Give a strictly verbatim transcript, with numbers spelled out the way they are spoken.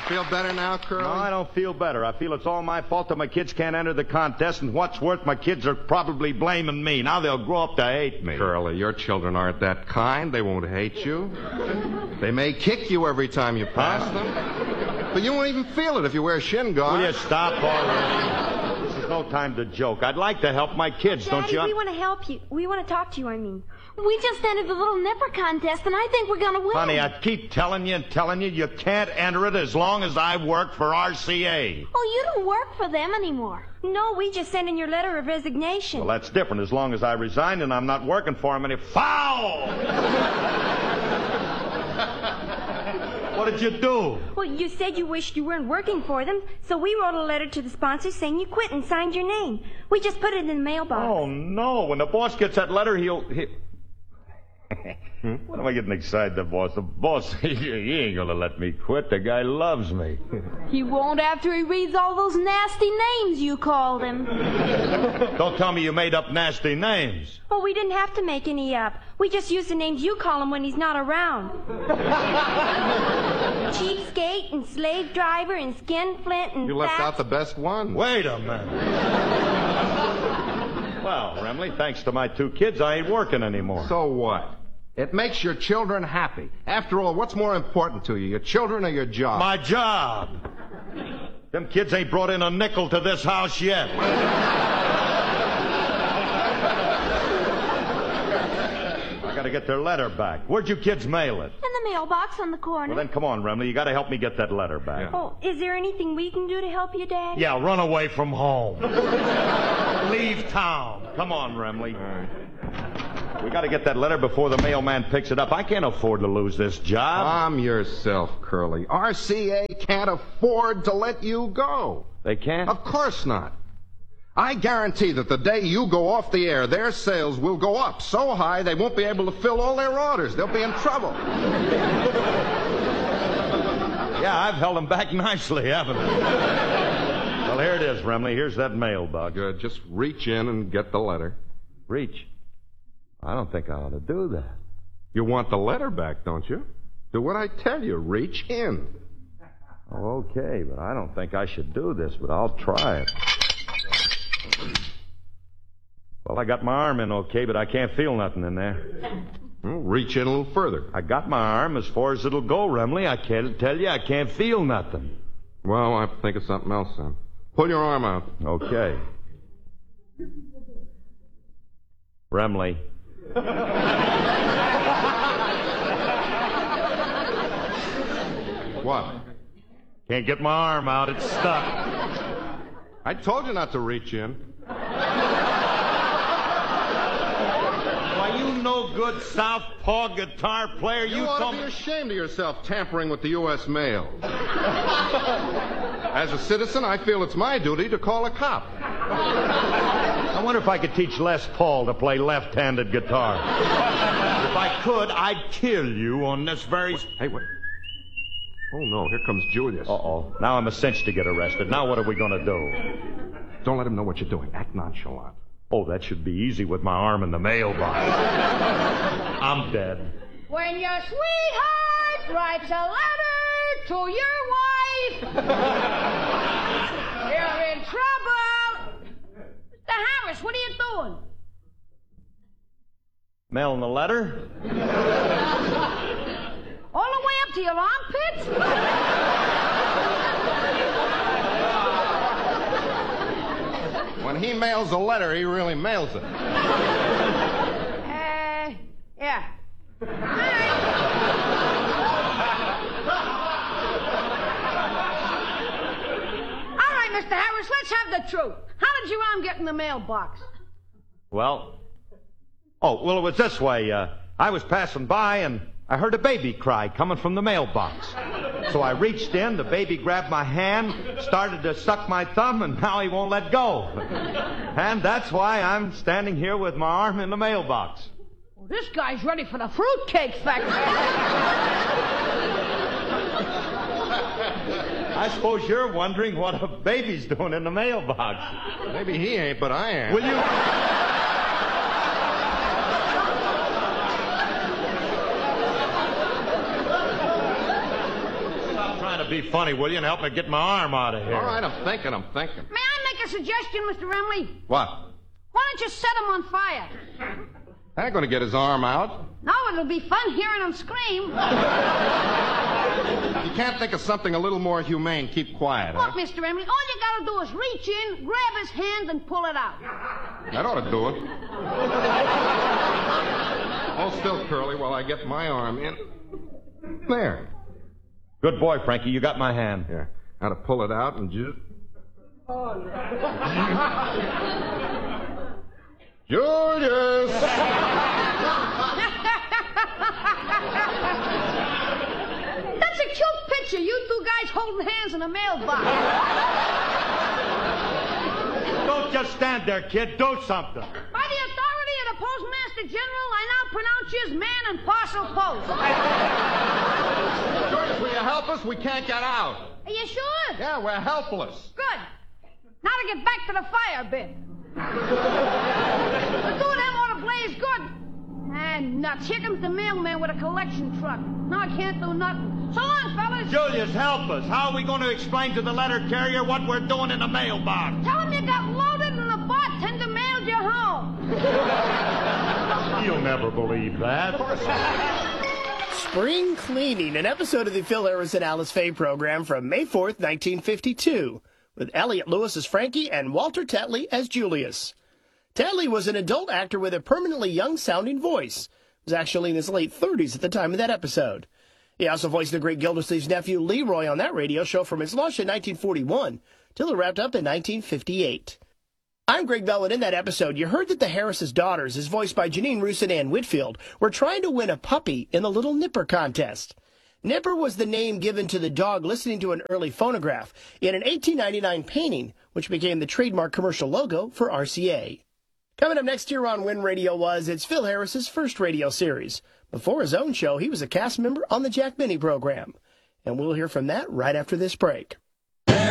Feel better now, Curly? No, I don't feel better. I feel it's all my fault that my kids can't enter the contest, and what's worth, my kids are probably blaming me. Now they'll grow up to hate me. Curly, your children aren't that kind. They won't hate you. They may kick you every time you pass huh? them. But you won't even feel it if you wear shin guards. Will you stop already? This is no time to joke. I'd like to help my kids, Daddy, don't you? we want to help you. We want to talk to you, I mean. We just entered the little nipper contest, and I think we're going to win. Honey, I keep telling you and telling you you can't enter it as long as I work for R C A. Oh, you don't work for them anymore. No, we just sent in your letter of resignation. Well, that's different. As long as I resigned and I'm not working for them any... Foul! What did you do? Well, you said you wished you weren't working for them, so we wrote a letter to the sponsors saying you quit and signed your name. We just put it in the mailbox. Oh, no. When the boss gets that letter, he'll... he'll... Hmm? What am I getting excited, the boss? The boss, he, he ain't gonna let me quit. The guy loves me. He won't after he reads all those nasty names you called him. Don't tell me you made up nasty names. Well, we didn't have to make any up. We just use the names you call him when he's not around. Cheapskate and slave driver and skinflint and You left fat. out the best one. Wait a minute. Well, Remley, thanks to my two kids, I ain't working anymore. So what? It makes your children happy. After all, what's more important to you, your children or your job? My job. Them kids ain't brought in a nickel to this house yet. I gotta get their letter back. Where'd you kids mail it? In the mailbox on the corner. Well, then come on, Remley. You gotta help me get that letter back. Yeah. Oh, is there anything we can do to help you, Dad? Yeah, run away from home. Leave town. Come on, Remley. All right. We got to get that letter before the mailman picks it up. I can't afford to lose this job. Calm yourself, Curly. R C A can't afford to let you go. They can't? Of course not. I guarantee that the day you go off the air, their sales will go up so high they won't be able to fill all their orders. They'll be in trouble. Yeah, I've held them back nicely, haven't I? Well, here it is, Remley. Here's that mailbox. Good. Just reach in and get the letter. Reach. I don't think I ought to do that. You want the letter back, don't you? Do what I tell you. Reach in. Oh, okay, but I don't think I should do this, but I'll try it. Well, I got my arm in okay, but I can't feel nothing in there. Well, reach in a little further. I got my arm as far as it'll go, Remley. I can't tell you I can't feel nothing. Well, I'll have to think of something else then. Pull your arm out. Okay. Remley. What? Can't get my arm out. It's stuck. I told you not to reach in. Why, you no good southpaw guitar player. You, You ought told to be me... ashamed of yourself tampering with the U S mail. As a citizen, I feel it's my duty to call a cop. I wonder if I could teach Les Paul to play left-handed guitar. If I could, I'd kill you on this very... Hey, wait. Oh, no, here comes Julius. Uh-oh. Now I'm a cinch to get arrested. Now what are we going to do? Don't let him know what you're doing. Act nonchalant. Oh, that should be easy with my arm in the mailbox. I'm dead. When your sweetheart writes a letter to your wife, you're in trouble. Mister Harris, what are you doing? Mailing the letter? All the way up to your armpits? When he mails a letter, he really mails it. Uh, yeah. All right. All right, Mister Harris, let's have the truth. How did your arm get in the mailbox? Well... Oh, well, it was this way. Uh, I was passing by, and I heard a baby cry coming from the mailbox. So I reached in, the baby grabbed my hand, started to suck my thumb, and now he won't let go. And that's why I'm standing here with my arm in the mailbox. Well, this guy's ready for the fruitcake factory. I suppose you're wondering what a baby's doing in the mailbox. Maybe he ain't, but I am. Will you... trying to be funny, will you, and help me get my arm out of here? All right, I'm thinking, I'm thinking. May I make a suggestion, Mister Remley? What? Why don't you set him on fire? I ain't gonna get his arm out. No, it'll be fun hearing him scream. You can't think of something a little more humane. Keep quiet, Look, huh? Mister Remley, all you gotta do is reach in, grab his hand, and pull it out. That ought to do it. Hold still, Curly, while I get my arm in. There. Good boy, Frankie. You got my hand. Here. Now to pull it out and just... Julius! That's a cute picture, you two guys holding hands in a mailbox. Don't just stand there, kid. Do something. By the authority of the Postmaster General, I now pronounce you as man and parcel post. Julius, will you help us? We can't get out. Are you sure? Yeah, we're helpless. Good. Now to get back to the fire bit. The two of them ought to blaze good. And nuts. Here comes the mailman with a collection truck. Now I can't do nothing. So long, fellas. Julius, help us. How are we going to explain to the letter carrier what we're doing in the mailbox? Tell him you got loaded and the bartender mailed you home. You'll never believe that. Spring Cleaning, an episode of the Phil Harris and Alice Faye program from May fourth, nineteen fifty-two, with Elliot Lewis as Frankie and Walter Tetley as Julius. Tetley was an adult actor with a permanently young-sounding voice. He was actually in his late thirties at the time of that episode. He also voiced the great Gildersleeve's nephew Leroy on that radio show from its launch in nineteen forty-one till it wrapped up in nineteen fifty-eight. I'm Greg Bell, and in that episode, you heard that the Harris' daughters, as voiced by Janine Roos and Ann Whitfield, were trying to win a puppy in the Little Nipper contest. Nipper was the name given to the dog listening to an early phonograph in an eighteen ninety-nine painting, which became the trademark commercial logo for R C A. Coming up next year on When Radio Was, it's Phil Harris's first radio series. Before his own show, he was a cast member on the Jack Benny program. And we'll hear from that right after this break.